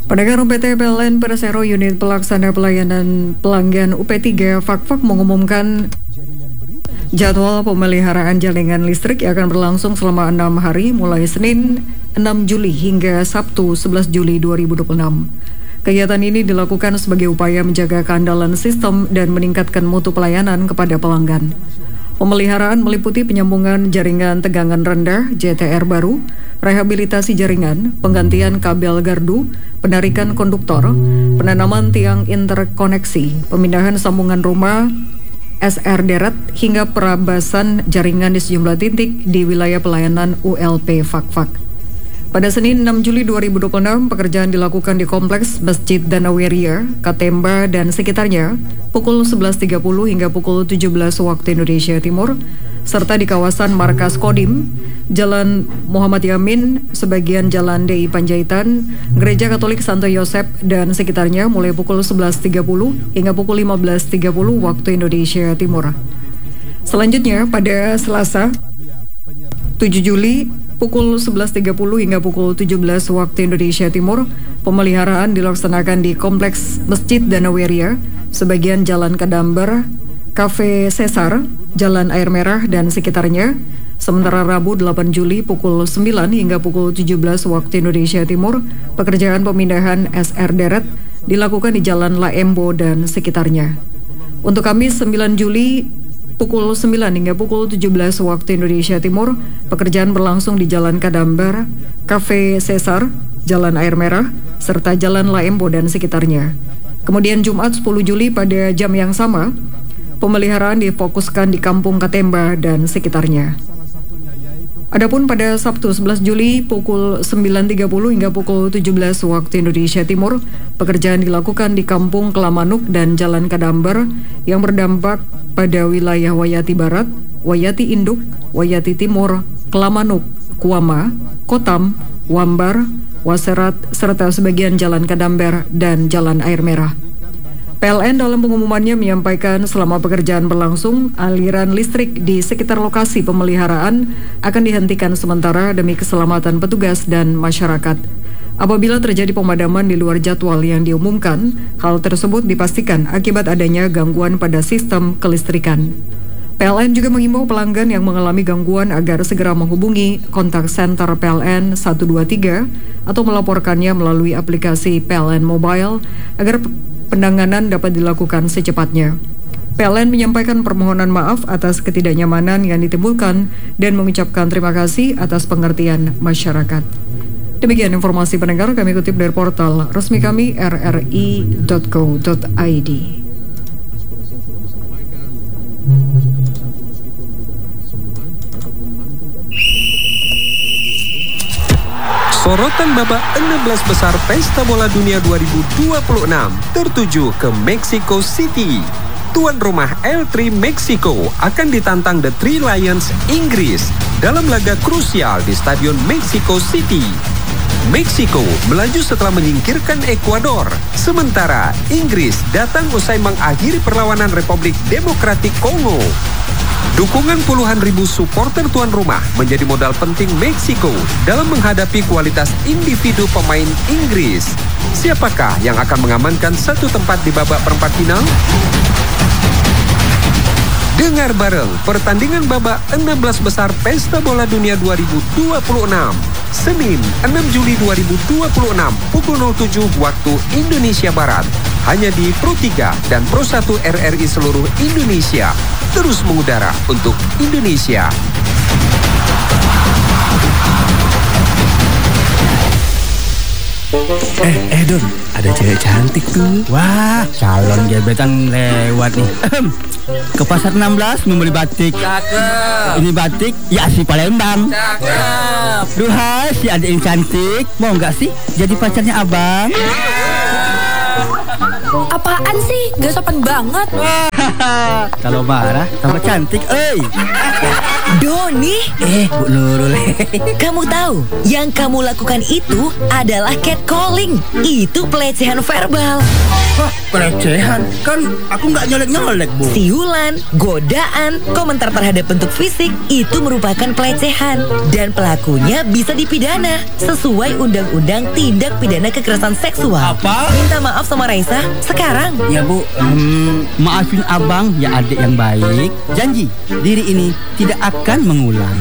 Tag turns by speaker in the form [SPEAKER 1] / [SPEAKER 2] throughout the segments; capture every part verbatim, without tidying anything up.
[SPEAKER 1] Pendengar P T P L N Persero Unit Pelaksana Pelayanan Pelanggan U P tiga Fakfak mengumumkan jadwal pemeliharaan jaringan listrik yang akan berlangsung selama enam hari mulai Senin enam Juli hingga Sabtu sebelas Juli dua ribu dua puluh enam. Kegiatan ini dilakukan sebagai upaya menjaga keandalan sistem dan meningkatkan mutu pelayanan kepada pelanggan. Pemeliharaan meliputi penyambungan jaringan tegangan rendah J T R baru, rehabilitasi jaringan, penggantian kabel gardu, penarikan konduktor, penanaman tiang interkoneksi, pemindahan sambungan rumah S R deret, hingga perabasan jaringan di sejumlah titik di wilayah pelayanan U L P Fakfak. Pada Senin enam Juli dua ribu dua puluh enam, pekerjaan dilakukan di Kompleks Masjid Danaweria, Katemba, dan sekitarnya pukul sebelas tiga puluh hingga pukul tujuh belas waktu Indonesia Timur, serta di kawasan Markas Kodim, Jalan Muhammad Yamin, sebagian Jalan D I Panjaitan, Gereja Katolik Santo Yosep, dan sekitarnya mulai pukul sebelas tiga puluh hingga pukul lima belas tiga puluh waktu Indonesia Timur. Selanjutnya, pada Selasa tujuh Juli, pukul sebelas tiga puluh hingga pukul tujuh belas waktu Indonesia Timur, pemeliharaan dilaksanakan di Kompleks Masjid Danaweria, sebagian Jalan Kadamber, Cafe Cesar, Jalan Air Merah, dan sekitarnya. Sementara Rabu delapan Juli pukul sembilan hingga pukul tujuh belas waktu Indonesia Timur, pekerjaan pemindahan S R deret dilakukan di Jalan Laembo dan sekitarnya. Untuk Kamis sembilan Juli pukul sembilan hingga pukul tujuh belas waktu Indonesia Timur, pekerjaan berlangsung di Jalan Kadamber, Cafe Cesar, Jalan Air Merah, serta Jalan Laembo dan sekitarnya. Kemudian Jumat sepuluh Juli pada jam yang sama, pemeliharaan difokuskan di Kampung Katemba dan sekitarnya. Adapun pada Sabtu sebelas Juli pukul sembilan tiga puluh hingga pukul tujuh belas waktu Indonesia Timur, pekerjaan dilakukan di Kampung Kelamanuk dan Jalan Kadamber yang berdampak pada wilayah Wayati Barat, Wayati Induk, Wayati Timur, Kelamanuk, Kuama, Kotam, Wambar, Waserat, serta sebagian Jalan Kadamber dan Jalan Air Merah. P L N dalam pengumumannya menyampaikan selama pekerjaan berlangsung, aliran listrik di sekitar lokasi pemeliharaan akan dihentikan sementara demi keselamatan petugas dan masyarakat. Apabila terjadi pemadaman di luar jadwal yang diumumkan, hal tersebut dipastikan akibat adanya gangguan pada sistem kelistrikan. P L N juga mengimbau pelanggan yang mengalami gangguan agar segera menghubungi kontak center P L N satu dua tiga atau melaporkannya melalui aplikasi P L N Mobile agar penanganan dapat dilakukan secepatnya. P L N menyampaikan permohonan maaf atas ketidaknyamanan yang ditimbulkan dan mengucapkan terima kasih atas pengertian masyarakat. Demikian informasi pendengar, kami kutip dari portal resmi kami r r i dot co dot i d.
[SPEAKER 2] Sorotan babak enam belas besar Pesta Bola Dunia dua ribu dua puluh enam tertuju ke Mexico City. Tuan rumah L tiga Meksiko akan ditantang The Three Lions Inggris dalam laga krusial di Stadion Mexico City. Meksiko melaju setelah menyingkirkan Ekuador, sementara Inggris datang usai mengakhiri perlawanan Republik Demokratik Kongo. Dukungan puluhan ribu supporter tuan rumah menjadi modal penting Meksiko dalam menghadapi kualitas individu pemain Inggris. Siapakah yang akan mengamankan satu tempat di babak perempat final? Dengar bareng pertandingan babak enam belas besar Pesta Bola Dunia dua ribu dua puluh enam. Senin enam Juli dua ribu dua puluh enam pukul nol tujuh waktu Indonesia Barat. Hanya di Pro tiga dan Pro satu R R I seluruh Indonesia. Terus mengudara untuk Indonesia.
[SPEAKER 3] Eh, eh Don, ada cewek cantik tuh.
[SPEAKER 4] Wah, calon gebetan lewat nih. Ke pasar enam belas membeli batik.
[SPEAKER 5] Cakep.
[SPEAKER 4] Ini batik, ya si Palembang.
[SPEAKER 5] Cakep.
[SPEAKER 4] Duhai, si adik yang cantik. Mau nggak sih jadi pacarnya abang?
[SPEAKER 5] Apaan sih? Gak sopan banget.
[SPEAKER 4] Kalau marah tambah cantik, eh.
[SPEAKER 6] Doni,
[SPEAKER 4] Eh, Bu Nurul.
[SPEAKER 6] kamu tahu yang kamu lakukan itu adalah catcalling. Itu pelecehan verbal.
[SPEAKER 4] Wah, pelecehan. Kan aku nggak nyolek-nyolek, Bu.
[SPEAKER 6] Siulan, godaan, komentar terhadap bentuk fisik itu merupakan pelecehan dan pelakunya bisa dipidana sesuai Undang-Undang Tindak Pidana Kekerasan Seksual.
[SPEAKER 4] Apa?
[SPEAKER 6] Minta maaf sama Raisa sekarang.
[SPEAKER 4] Ya, Bu. Hmm, maafin abang ya, adik yang baik. Janji, diri ini tidak akan mengulang.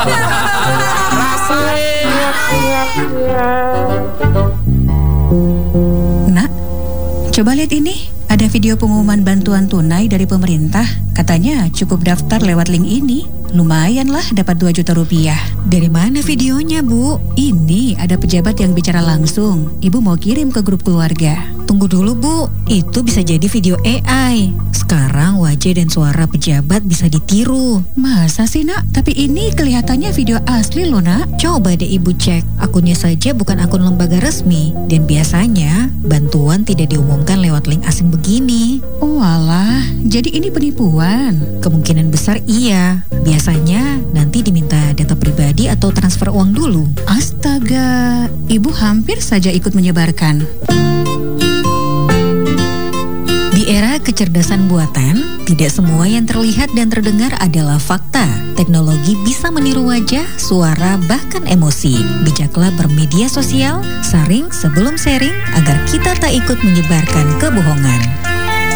[SPEAKER 7] Nak, coba lihat ini. Ada video pengumuman bantuan tunai dari pemerintah. Katanya cukup daftar lewat link ini. Lumayan lah dapat dua juta rupiah. Dari mana videonya, Bu? Ini ada pejabat yang bicara langsung. Ibu mau kirim ke grup keluarga. Tunggu dulu, Bu. Itu bisa jadi video A I. Sekarang wajah dan suara pejabat bisa ditiru. Masa sih, Nak? Tapi ini kelihatannya video asli loh, Nak. Coba deh Ibu cek. Akunnya saja bukan akun lembaga resmi. Dan biasanya bantuan tidak diumumkan lewat link asing begini. Oh alah, jadi ini penipuan? Kemungkinan besar iya. Biasanya nanti diminta data pribadi atau transfer uang dulu. Astaga, Ibu hampir saja ikut menyebarkan. Di era kecerdasan buatan, tidak semua yang terlihat dan terdengar adalah fakta. Teknologi bisa meniru wajah, suara, bahkan emosi. Bijaklah bermedia sosial, saring sebelum sharing agar kita tak ikut menyebarkan kebohongan.